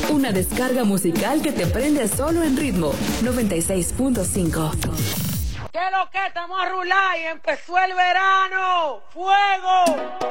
Una descarga musical que te prende solo en Ritmo 96.5. ¿Qué lo que? Estamos a rular y empezó el verano. ¡Fuego!